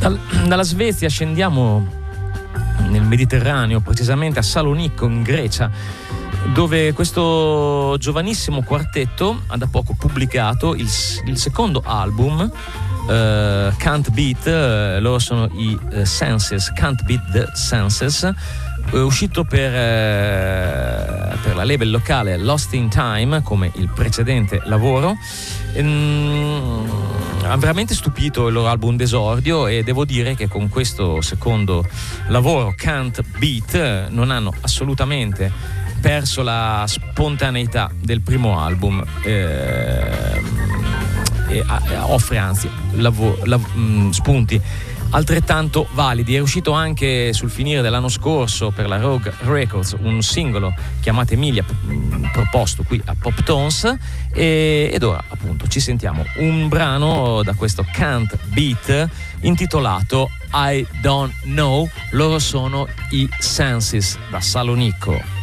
Dalla Svezia scendiamo nel Mediterraneo, precisamente a Salonicco in Grecia, dove questo giovanissimo quartetto ha da poco pubblicato il secondo album, Can't Beat. Loro sono i Senses, Can't Beat the Senses, uscito per la label locale Lost in Time, come il precedente lavoro. Ha veramente stupito il loro album d'esordio, e devo dire che con questo secondo lavoro, Can't Beat, non hanno assolutamente perso la spontaneità del primo album, e offre anzi spunti altrettanto validi. È uscito anche sul finire dell'anno scorso per la Rogue Records un singolo chiamato Emilia, proposto qui a Pop Tones, ed ora appunto ci sentiamo un brano da questo Can't Beat intitolato I Don't Know. Loro sono i Senses da Salonicco.